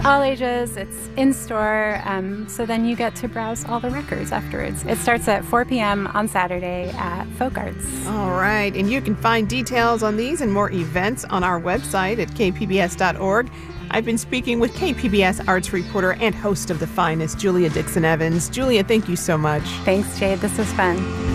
all ages. It's in-store, so then you get to browse all the records afterwards. It starts at 4 p.m. on Saturday at Folk Arts. All right, and you can find details on these and more events on our website at kpbs.org. I've been speaking with KPBS arts reporter and host of The Finest, Julia Dixon Evans. Julia, thank you so much. Thanks, Jade. This was fun.